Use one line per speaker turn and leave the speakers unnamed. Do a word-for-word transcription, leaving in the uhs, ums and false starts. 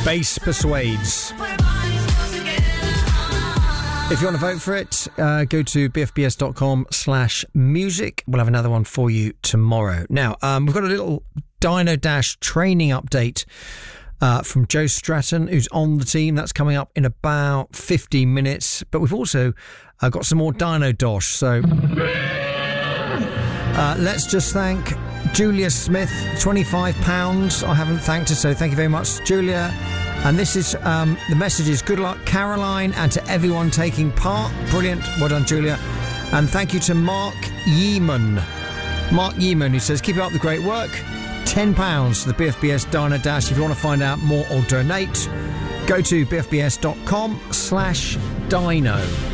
Bass Persuades. If you want to vote for it, uh, go to bfbs.com slash music. We'll have another one for you tomorrow. Now, um, we've got a little Dyno Dash training update uh, from Joe Stratton, who's on the team. That's coming up in about fifteen minutes. But we've also uh, got some more Dyno Dosh. So uh, let's just thank Julia Smith, twenty-five pounds. I haven't thanked her, so thank you very much, Julia. And this is, um, the message is good luck, Caroline, and to everyone taking part. Brilliant. Well done, Julia. And thank you to Mark Yeeman. Mark Yeeman, who says, keep up the great work. ten pounds to the B F B S Dyno Dash. If you want to find out more or donate, go to bfbs.com slash dyno.